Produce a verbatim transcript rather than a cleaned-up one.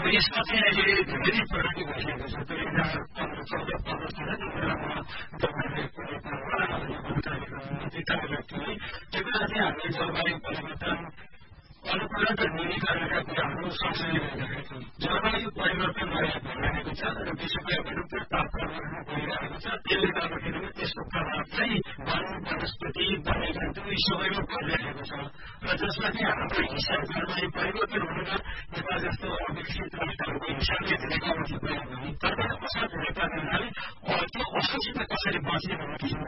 अब यसमा चाहिँ अहिले धेरै प्रगति भइसकेको छ। दुई हजार पन्ध्र चौध पन्ध्रतिर त्यो बेलामा तपाईँले बिताएको थिए। त्यो बेला चाहिँ हामीले जलवायु परिवर्तन अनुकूलन र न्यूनीकरणका कुराहरू सँगसँगै गरिरहेका छौँ। जलवायु परिवर्तन अहिले भइरहेको छ र विश्वव्यापी रूपमा तापक्रमहरू बढिरहेको छ। त्यसले गर्दाखेरि त्यसको प्रभाव चाहिँ वन वनस्पति वन्यजन्तु यी सबैमा परिरहेको छ र जसमा चाहिँ हाम्रो हिसाब जलवायु परिवर्तन हुनुमा नेपाल जस्तो अविकसित राष्ट्रहरूको हिसाबले धेरै गाउँ थुप्रै हुने तर पनि असर हुने कारणले त्यो असरसित कसरी बाँच्ने भन्ने किसिमको